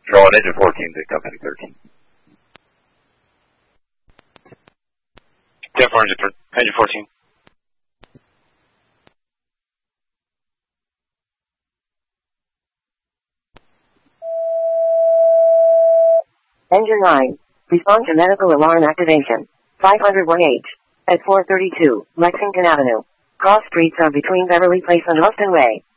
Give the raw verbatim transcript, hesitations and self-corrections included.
Control on engine fourteen to company thirteen. ten four, engine, engine fourteen. Engine nine. Respond to medical alarm activation. five oh one H. At four thirty-two, Lexington Avenue. Cross streets are between Beverly Place and Ruston Way.